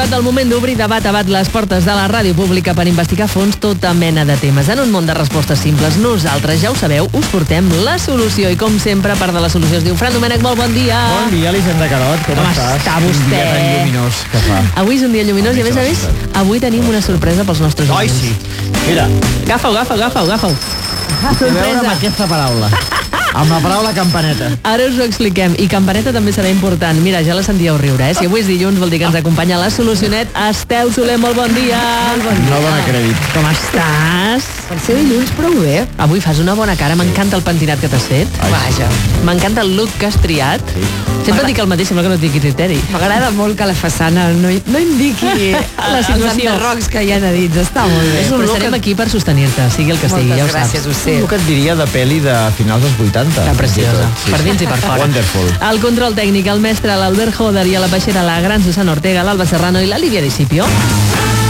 El moment d'obrir de bat a bat les portes de la ràdio pública per investigar a fons tota mena de temes. En un món de respostes simples, nosaltres, ja ho sabeu, us portem la solució. I com sempre, part de la solució es diu Fran Domènech, molt bon dia. Bon dia, Elisenda Carot, com estàs? Està vostè? Un dia tan lluminós que fa. Avui és un dia lluminós i a més, avui tenim una sorpresa pels nostres oients. Sí. Mira. Agafa'u. Té a veure amb aquesta paraula. Amb la paraula campaneta. Ara us ho expliquem. I campaneta també serà important. Mira, ja la sentíeu riure, eh? Si avui és dilluns vol dir que ens acompanya la Solucionet. Esteu Soler, molt bon dia. No dona crèdit. Com estàs? Per ser dilluns, prou bé. Avui fas una bona cara. M'encanta el pentinat que t'has fet. Vaja. M'encanta el look que has triat. Sempre dic el mateix, sembla que no tingui criteri. M'agrada molt que la façana no indiqui la situació. Els enderrocs que hi ha a dins. Està molt bé. Però estarem aquí per sostenir-te, sigui el que sigui, ja ho saps. Moltes gràcies, ho sé. El que et diria de pel·li de finals dels 80. Que preciosa. Sí. Per dins i per fora. Wonderful. El control tècnic, el mestre, l'Albert Joder, i a la peixera, la gran Susana Ortega, l'Alba Serrano i la Lídia Discipio.